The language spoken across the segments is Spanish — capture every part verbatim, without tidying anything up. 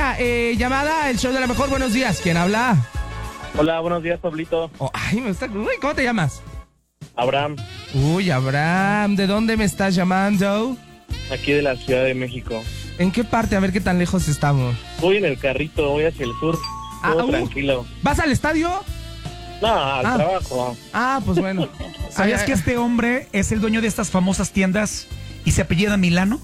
Primera eh, llamada, el show de la mejor. Buenos días. ¿Quién habla? Hola, buenos días, Pablito. Oh, ay, me está... Uy, ¿cómo te llamas? Abraham, Uy, Abraham, ¿de dónde me estás llamando? aquí de la Ciudad de México. ¿En qué parte? A ver qué tan lejos estamos. Voy en el carrito, voy hacia el sur. Ah, Todo uh. tranquilo. ¿Vas al estadio? No, al Ah. trabajo. Ah, pues bueno. ¿Sabías Ay, que ay, este hombre es el dueño de estas famosas tiendas y se apellida Milano?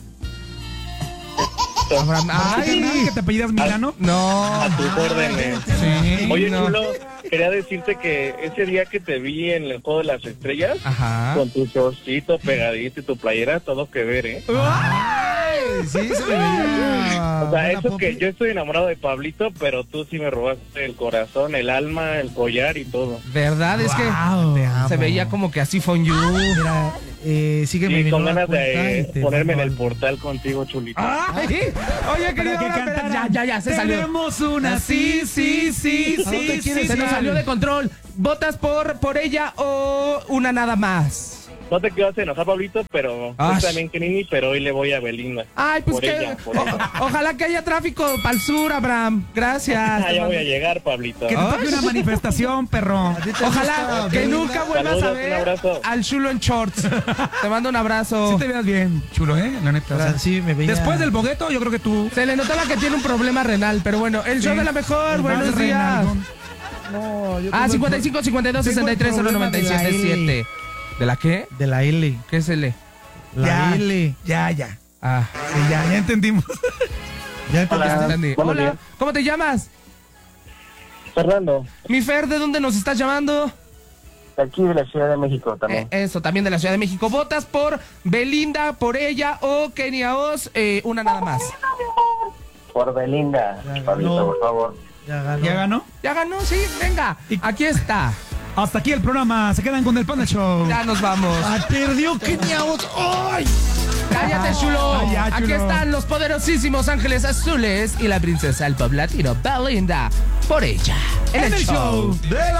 Abraham, ¿Ay, ay, que te apellidas Milano? no. A tus órdenes. Sí, Oye, no. chulo, quería decirte que ese día que te vi en el Juego de las Estrellas, Ajá. con tu shortcito pegadito y tu playera, todo que ver, ¿eh? Ay, sí, se me veía. O sea, eso que yo estoy enamorado de Pablito, pero tú sí me robaste el corazón, el alma, el collar y todo. ¿Verdad? Es que Wow, te amo. se veía como que así fue un you. Mira, eh, sígueme Sí, mi con nueva ganas cuenta de y te ponerme en mando el algo. portal contigo, chulito. Ay, oye, querido, que ahora, espera, ya, cantaran. ya, ya, se salió. Tenemos una, Sí, sí, sí, ¿A dónde sí, quieres sí, se nos ir? salió de control. ¿Votas por, por ella o una nada más? No te quedas enojar, Pablito, pero Ay. yo también Kenini, pero hoy le voy a Belinda. Ay, pues Por que... ella, por o- ella. ojalá que haya tráfico para el sur, Abraham. Gracias. Ah, Te ya voy mando- a llegar, Pablito. Que te toque una manifestación, perro. ¿A ti te Ojalá gusta que Belinda? nunca vuelvas Saludos, a un ver abrazo. al chulo en shorts. Te mando un abrazo. Sí te veas bien, chulo, ¿eh? La neta. O sea, sí, me veía... Después del bogueto, yo creo que tú... Se le notaba que tiene un problema renal, pero bueno, el show Sí. de la mejor, el buenos más días. renalgón. No, yo Ah, tengo cincuenta y el cinco, cincuenta y dos, tengo sesenta y tres, cero, problema noventa y de la siete, L. siete. ¿De la qué? pro- De la L. ¿Qué es L? La Ya. L. Ya, ya. Ah, Sí, ya, ya entendimos. ¿Ya Hola. entendiste? entendí. buenos Hola, días. ¿cómo te llamas? Fernando, Mi Fer, ¿de dónde nos estás llamando? de aquí de la Ciudad de México también. Eh, eso, también de la Ciudad de México. ¿Votas por Belinda, por ella o Kenia Oz? Eh, una nada más. Por Belinda, Ya Pablito, ganó. por favor. Ya ganó. ¿Ya ganó? Ya ganó, sí, venga. Aquí está. Hasta aquí el programa. Se quedan con el Panda Show. Ya nos vamos. Ah, perdió Kenia Oz. ¡Ay! Cállate, chulo. Ay, ya, Aquí chulo. están los poderosísimos Ángeles Azules y la princesa del pop latino, Belinda, por ella. En, En el show De la